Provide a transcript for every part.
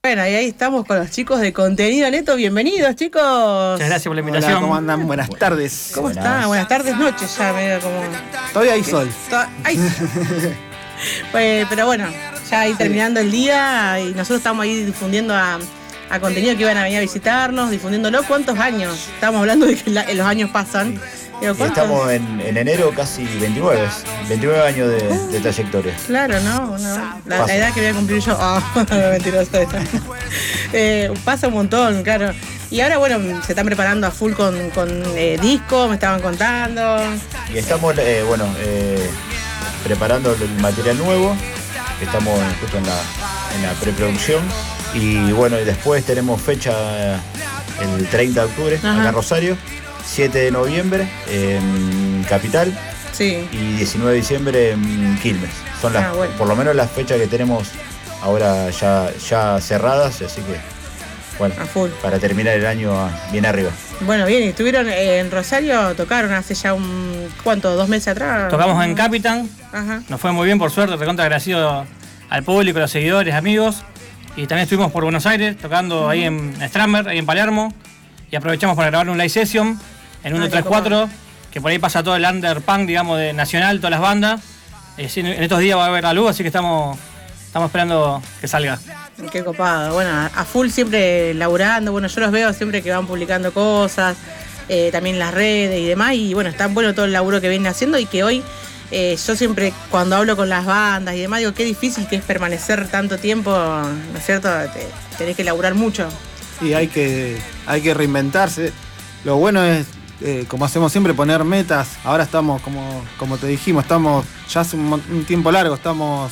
Bueno, y ahí estamos con los chicos de Contenido Neto. Bienvenidos, chicos. Muchas gracias por la invitación. Hola, ¿cómo andan? Buenas tardes. ¿Cómo están? Buenas tardes, noches ya, medio como... Todavía hay sol. Ay. Pues, pero bueno, ya ahí terminando el día y nosotros estamos ahí difundiendo a Contenido que iban a venir a visitarnos, difundiéndolo. ¿Cuántos años? Estamos hablando de que los años pasan. Estamos en enero casi 29 años de trayectoria. Claro, ¿no? La edad que voy a cumplir yo. Mentiroso esto. Pasa un montón, claro. Y ahora, bueno, se están preparando a full con disco, me estaban contando. Y estamos, preparando el material nuevo. Estamos justo en la preproducción. Y bueno, y después tenemos fecha el 30 de octubre, acá en Rosario. 7 de noviembre en Capital, sí. Y 19 de diciembre en Quilmes. Son por lo menos las fechas que tenemos ahora ya cerradas, así que bueno, a full. Para terminar el año bien arriba. Bueno, bien, estuvieron en Rosario, tocaron hace ya ¿cuánto? 2 meses atrás. Tocamos en Capital, nos fue muy bien por suerte, recontra agradecido al público, a los seguidores, amigos. Y también estuvimos por Buenos Aires tocando ahí en Stramber, ahí en Palermo. Y aprovechamos para grabar un live session en 134, que por ahí pasa todo el underpunk, digamos, de nacional, todas las bandas. En estos días va a haber la luz, así que estamos esperando que salga. Qué copado. Bueno, a full siempre laburando. Bueno, yo los veo siempre que van publicando cosas, también en las redes y demás. Y bueno, está bueno todo el laburo que vienen haciendo y que hoy, yo siempre cuando hablo con las bandas y demás, digo, qué difícil que es permanecer tanto tiempo, ¿no es cierto? Tenés que laburar mucho. Y hay que reinventarse. Lo bueno es, como hacemos siempre, poner metas. Ahora estamos, como te dijimos, estamos ya hace un tiempo largo, estamos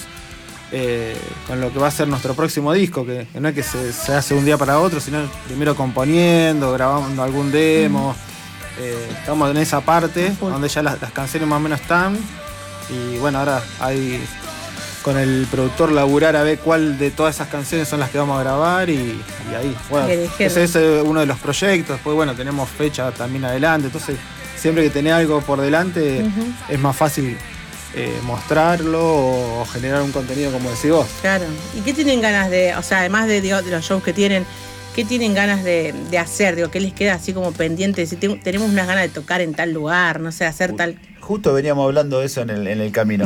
con lo que va a ser nuestro próximo disco, que no es que se hace un día para otro, sino primero componiendo, grabando algún demo. Estamos en esa parte donde ya las canciones más o menos están. Y bueno, ahora hay con el productor laburar a ver cuál de todas esas canciones son las que vamos a grabar y ahí, bueno, ese es uno de los proyectos. Después, bueno, tenemos fecha también adelante, entonces siempre que tenés algo por delante es más fácil mostrarlo o generar un contenido como decís vos. Claro. ¿Y qué tienen ganas de, o sea, además de los shows que tienen, qué tienen ganas de hacer? Digo, ¿qué les queda así como pendiente? Si tenemos unas ganas de tocar en tal lugar, no sé, hacer tal... Justo veníamos hablando de eso en el camino,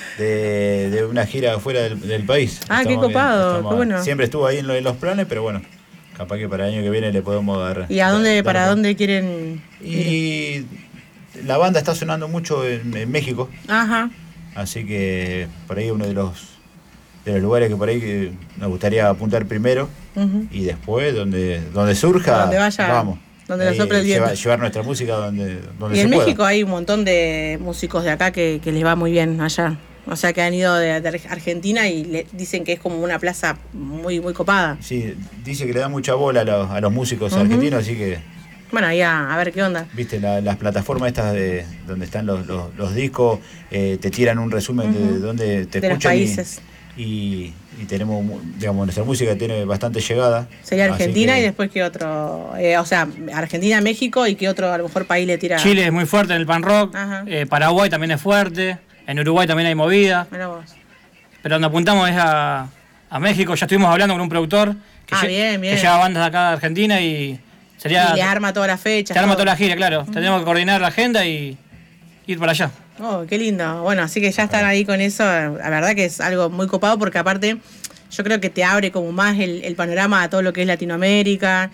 de una gira afuera del país. Qué copado, qué bueno. Siempre estuvo ahí en los planes, pero bueno, capaz que para el año que viene le podemos dar... ¿Y para dónde quieren ir? Y la banda está sonando mucho en México. Así que por ahí uno de los lugares que por ahí que nos gustaría apuntar primero. Y después, donde surja, donde vaya, vamos. Donde lo sople el viento. Llevar nuestra música donde y se en pueda. México hay un montón de músicos de acá que les va muy bien allá. O sea, que han ido de Argentina y le dicen que es como una plaza muy, muy copada. Sí, dice que le da mucha bola a los músicos argentinos, así que... Bueno, ya, a ver qué onda. Viste, las plataformas estas donde están los discos, te tiran un resumen de dónde te de escuchan. Los países. Y tenemos, digamos, nuestra música tiene bastante llegada. Sería Argentina y después qué otro, o sea, Argentina, México y qué otro a lo mejor país le tira. Chile es muy fuerte en el pan rock, Paraguay también es fuerte, en Uruguay también hay movida. Mirá vos. Pero donde apuntamos es a México, ya estuvimos hablando con un productor que lleva bandas de acá de Argentina y sería... Y le arma toda la fecha. Se arma toda la gira, claro. Tenemos que coordinar la agenda y ir para allá. Oh, qué lindo. Bueno, así que ya están ahí con eso. La verdad que es algo muy copado porque aparte yo creo que te abre como más el panorama a todo lo que es Latinoamérica.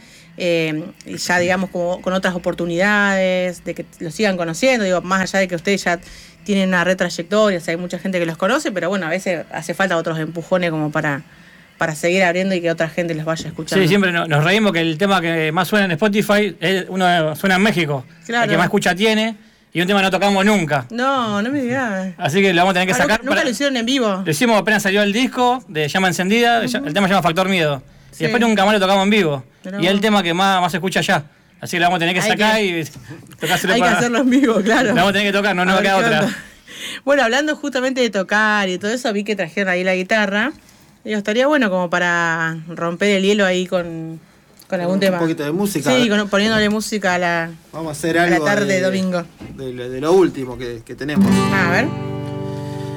Ya digamos como con otras oportunidades, de que lo sigan conociendo. Digo, más allá de que ustedes ya tienen una retrayectoria, o sea, hay mucha gente que los conoce, pero bueno, a veces hace falta otros empujones como para seguir abriendo y que otra gente los vaya escuchando. Sí, siempre nos reímos que el tema que más suena en Spotify suena en México. Claro. El que más escucha tiene. Y un tema no tocamos nunca. No me digas. Así que lo vamos a tener que sacar. ¿Nunca lo hicieron en vivo? Lo hicimos apenas salió el disco de Llama Encendida. El tema se llama Factor Miedo. Sí. Y después nunca más lo tocamos en vivo. Y es el tema que más se escucha allá. Así que lo vamos a tener que sacar y tocárselo. Hay que hacerlo en vivo, claro. Lo vamos a tener que tocar, no nos va a quedar otra. Bueno, hablando justamente de tocar y todo eso, vi que trajeron ahí la guitarra. Digo, estaría bueno como para romper el hielo ahí con algún tema. Un poquito de música. Sí, poniéndole música a la, vamos a hacer algo a la tarde de domingo. De lo último que tenemos. A ver.